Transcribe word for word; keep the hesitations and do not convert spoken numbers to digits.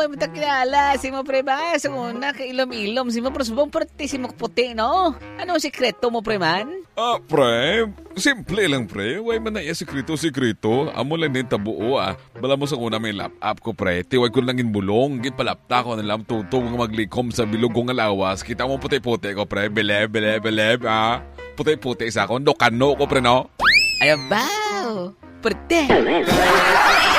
Way mo takilala. Si mo, pre, ba? Sa una, kailom-ilom. Si mo, pero subong parte si mo puti, no? Ano ang sikreto mo, pre, man? Ah, pre, simple lang, pre. Way man na iya sikreto-sikreto. Amo lang din tabuo, ah. Bala mo sa una may lap-up ko, pre. Tiwag ko lang inbulong. Git palapta ko na lang tutong maglikom sa bilog kong alawas. Kita mo puti-puti ko, pre. Beleb, beleb, beleb, ah. Puti-puti sa ako. Dokano ko, pre, no? Ayaw ba? Perte.